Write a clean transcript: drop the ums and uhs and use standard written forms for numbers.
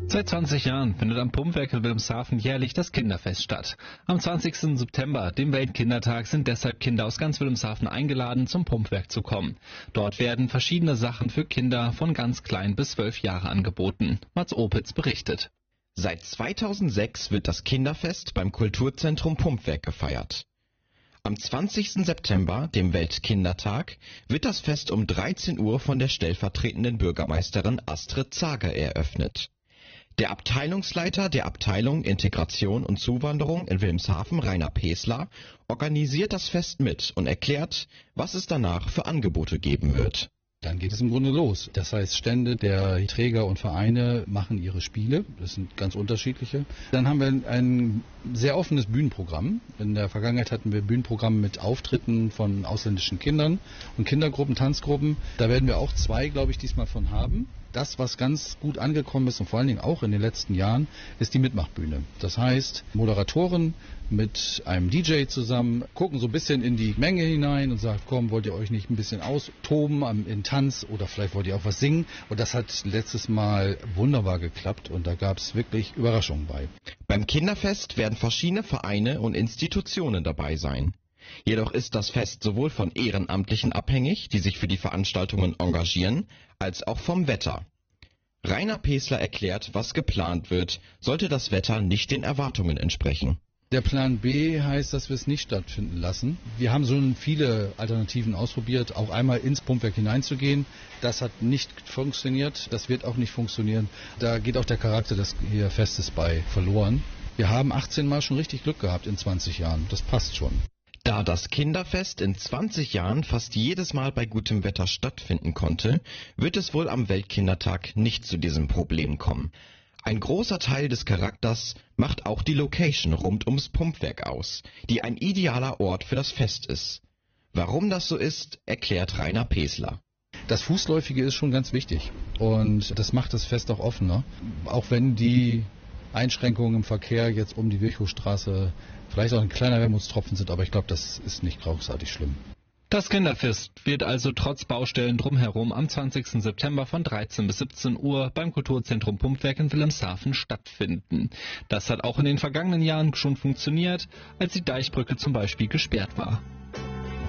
Seit 20 Jahren findet am Pumpwerk in Wilhelmshaven jährlich das Kinderfest statt. Am 20. September, dem Weltkindertag, sind deshalb Kinder aus ganz Wilhelmshaven eingeladen, zum Pumpwerk zu kommen. Dort werden verschiedene Sachen für Kinder von ganz klein bis 12 Jahre angeboten. Mats Opitz berichtet. Seit 2006 wird das Kinderfest beim Kulturzentrum Pumpwerk gefeiert. Am 20. September, dem Weltkindertag, wird das Fest um 13 Uhr von der stellvertretenden Bürgermeisterin Astrid Zager eröffnet. Der Abteilungsleiter der Abteilung Integration und Zuwanderung in Wilhelmshaven, Rainer Pesler, organisiert das Fest mit und erklärt, was es danach für Angebote geben wird. Dann geht es im Grunde los. Das heißt, Stände der Träger und Vereine machen ihre Spiele. Das sind ganz unterschiedliche. Dann haben wir ein sehr offenes Bühnenprogramm. In der Vergangenheit hatten wir Bühnenprogramme mit Auftritten von ausländischen Kindern und Kindergruppen, Tanzgruppen. Da werden wir auch 2, glaube ich, diesmal von haben. Das, was ganz gut angekommen ist und vor allen Dingen auch in den letzten Jahren, ist die Mitmachbühne. Das heißt, Moderatoren mit einem DJ zusammen gucken so ein bisschen in die Menge hinein und sagen, komm, wollt ihr euch nicht ein bisschen austoben in Tanz oder vielleicht wollt ihr auch was singen? Und das hat letztes Mal wunderbar geklappt und da gab es wirklich Überraschungen bei. Beim Kinderfest werden verschiedene Vereine und Institutionen dabei sein. Jedoch ist das Fest sowohl von Ehrenamtlichen abhängig, die sich für die Veranstaltungen engagieren, als auch vom Wetter. Rainer Pesler erklärt, was geplant wird, sollte das Wetter nicht den Erwartungen entsprechen. Der Plan B heißt, dass wir es nicht stattfinden lassen. Wir haben schon viele Alternativen ausprobiert, auch einmal ins Pumpwerk hineinzugehen. Das hat nicht funktioniert, das wird auch nicht funktionieren. Da geht auch der Charakter des hier Festes bei verloren. Wir haben 18 Mal schon richtig Glück gehabt in 20 Jahren, das passt schon. Da das Kinderfest in 20 Jahren fast jedes Mal bei gutem Wetter stattfinden konnte, wird es wohl am Weltkindertag nicht zu diesem Problem kommen. Ein großer Teil des Charakters macht auch die Location rund ums Pumpwerk aus, die ein idealer Ort für das Fest ist. Warum das so ist, erklärt Rainer Pesler. Das Fußläufige ist schon ganz wichtig und das macht das Fest auch offener, auch wenn die Einschränkungen im Verkehr jetzt um die Virchowstraße vielleicht auch ein kleiner Wermutstropfen sind, aber ich glaube, das ist nicht großartig schlimm. Das Kinderfest wird also trotz Baustellen drumherum am 20. September von 13 bis 17 Uhr beim Kulturzentrum Pumpwerk in Wilhelmshaven stattfinden. Das hat auch in den vergangenen Jahren schon funktioniert, als die Deichbrücke zum Beispiel gesperrt war.